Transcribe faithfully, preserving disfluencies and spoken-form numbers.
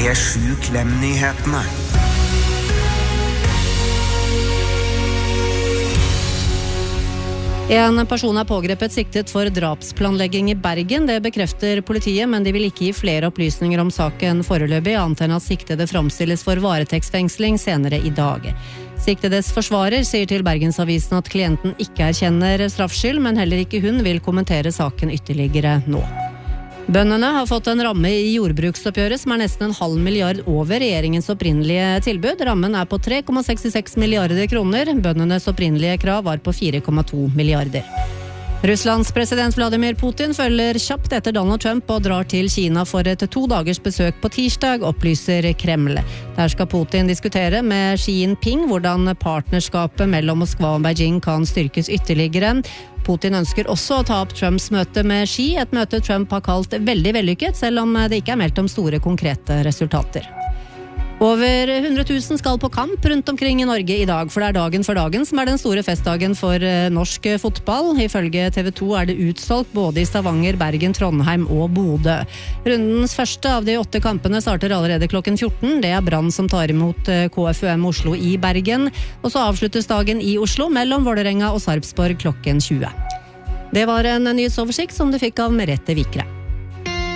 P sju Klem-nyhetene. En person er pågrepet siktet for drapsplanlegging i Bergen. Det bekrefter politiet, men de vil ikke gi flere opplysninger om saken foreløpig, annet enn at siktede framstilles for varetektsfengsling senere i dag. Siktedes forsvarer sier til Bergensavisen at klienten ikke erkjenner straffskyld, men heller ikke hun vil kommentere saken ytterligere nå. Bøndene har fått en ramme i jordbruksoppgjøret som er nesten en halv milliard over regjeringens opprinnelige tilbud. Rammen er på tre komma sekstiseks milliarder kroner. Bøndenes opprinnelige krav var på fire komma to milliarder. Russlands president Vladimir Putin følger kjapt etter Donald Trump og drar til Kina for et to dagers besøk på tirsdag, opplyser Kreml. Der skal Putin diskutere med Xi Jinping hvordan partnerskapet mellom Moskva og Beijing kan styrkes ytterligere. Putin ønsker også å ta opp Trumps møte med Xi, et møte Trump har kalt veldig vellykket, selv om det ikke er meldt om store konkrete resultater. Over hundre tusen skal på kamp rundt omkring i Norge i dag, for det er dagen for dagen som er den store festdagen for norsk fotball. Ifølge T V to er det utsolgt både i Stavanger, Bergen, Trondheim og Bodø. Rundens første av de åtte kampene starter allerede klokken fjorten. Det er Brann som tar imot K F U M Oslo i Bergen, og så avsluttes dagen i Oslo mellom Vålerenga og Sarpsborg klokken tjue. Det var en nyhetsoversikt som du fikk av Merete Vikre.